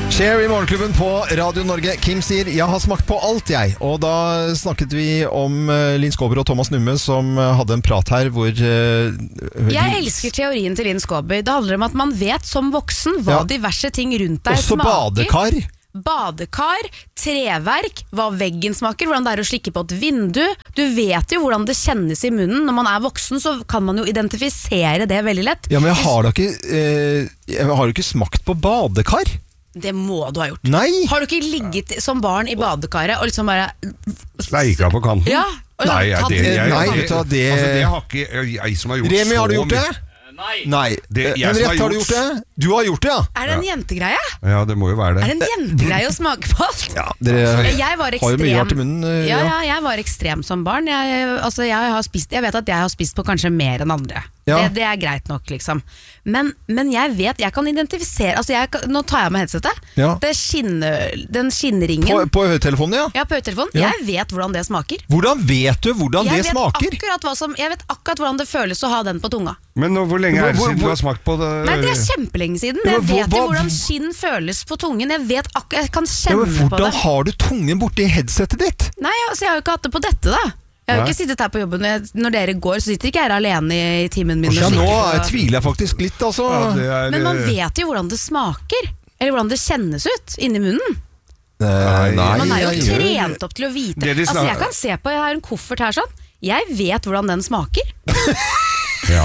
Cher i Morgenklubben på Radio Norge. Kim sier, jeg har smakt på alt jeg. Og da snakket vi om Linn Skåber og Thomas Numme som hadde en prat her hvor jeg elsker teorien til Linn Skåber. Det handler om at man vet som voksen hva diverse ting rundt deg også smaker. Badekar, treverk, hva veggen smaker, hvordan det er å slikke på et vindu. Du vet jo hvordan det kjennes i munnen. Når man er voksen så kan man jo identifisere det veldig lett. Ja, men jeg har jo ikke smakt på badekar. Det må du ha gjort. Nei. Har du ikke ligget som barn i badekaret og liksom bare Sleika på kanten? Ja. Nei, det har ikke jeg som har gjort. Remi, har du gjort det? Nei. Henriette, har du gjort det? Du har gjort det, ja. Er det en jentegreie? Ja, det må jo være det. Er det en jentegreie å smake på alt? Ja, dere jeg var har jo mye rart i munnen. Ja, jeg var ekstrem som barn. Jeg vet at jeg har spist på kanskje mer enn andre. Ja. Det er greit nok, liksom. Men jeg vet, jeg kan identifisere nå tar jeg med headsetet. Ja. Den skinnringen På høytelefonen, ja? Ja, på høytelefonen. Ja. Jeg vet hvordan det smaker. Hvordan vet du hvordan det smaker? Jeg vet akkurat hvordan det føles å ha den på tunga. Men hvor lenge er det siden du har smakt på det? Nei, det er kjempelenge siden. Jeg vet jo hvordan skinn føles på tungen. Jeg kan kjenne på det. Hvordan har du tungen borti headsetet ditt? Nei, jeg har jo ikke hatt det på dette da. Jeg har jo ikke sittet her på jobben. Når dere går, så sitter ikke jeg her alene i timen min. Ja, nå tviler jeg faktisk litt, altså. Men man vet jo hvordan det smaker. Eller hvordan det kjennes ut inni munnen. Nei, man er jo trent opp til å vite. Jeg kan se på, jeg har en koffert her sånn. Jeg vet hvordan den smaker. Ja.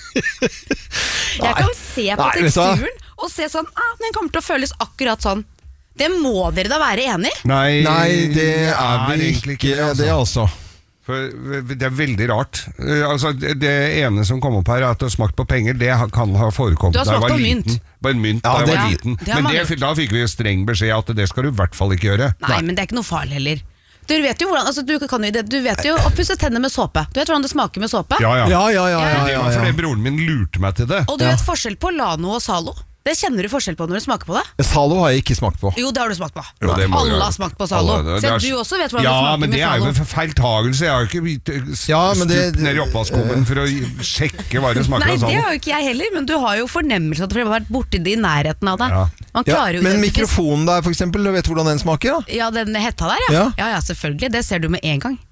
Jeg kan se på teksturen og se sånn, den kommer til å føles akkurat sånn. Det må dere da være enig i? Nei, det er vel ikke det altså. For det er veldig rart. Altså, det ene som kom opp her er at du har smakt på penger. Det kan ha forekommet da jeg var liten. Bare mynt da jeg var liten. Men da fikk vi jo streng beskjed at det skal du i hvert fall ikke gjøre. Nei, men det er ikke noe farlig heller. Du vet jo hvordan, du vet jo å pusse tennene med såpe. Du vet hvordan det smaker med såpe? Ja. Det var fordi broren min lurte meg til det. Og du vet forskjell på Lano og Zalo? Det kjenner du forskjell på når du smaker på det? Zalo har jeg ikke smakt på. Jo, det har du smakt på. Jo, alle har smakt på Zalo. Så du også vet hvordan det smaker med Zalo. Ja, men det er jo en feiltagelse. Jeg har jo ikke stupt ned i oppvaskkummen for å sjekke hva det smaker av Zalo. Nei, det har jo ikke jeg heller, men du har jo fornemmelse at du har vært borti det i nærheten av det. Men mikrofonen der for eksempel, du vet hvordan den smaker da? Ja, den hetta der, ja. Ja, selvfølgelig. Det ser du med en gang.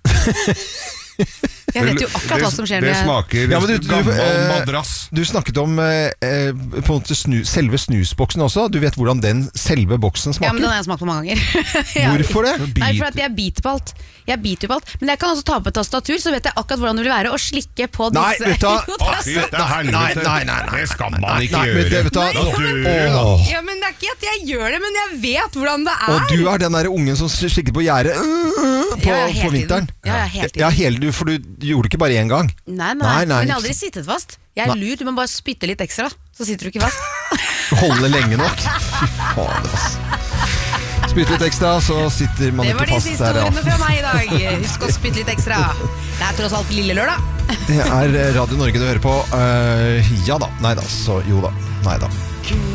Jeg vet jo akkurat hva som skjer med det smaker gammel madrass. Du snakket om på en måte selve snusboksen også. Du vet hvordan den selve boksen smaker? Ja, men den har jeg smakt på mange ganger. Hvorfor det? Nei, for at jeg biter på alt. Men jeg kan også ta på et tastatur, så vet jeg akkurat hvordan det vil være å slikke på disse. Nei, vet du Nei, det skal man ikke gjøre. Ja, men det er ikke at jeg gjør det, men jeg vet hvordan det er. Og du er den der ungen som slikker på gjerdet på vinteren. Ja, helt tiden. For du gjorde det ikke bare én gang. Nei, men jeg har aldri sittet fast. Jeg er lur, du må bare spytte litt ekstra, så sitter du ikke fast. Holde lenge nok. Fy faen, ass. Spytte litt ekstra, så sitter man ikke fast der. Det var disse historiene fra meg i dag. Husk å spytte litt ekstra. Det er tross alt lille lørdag. Det er Radio Norge du hører på. Ja da, nei da, så jo da, nei da.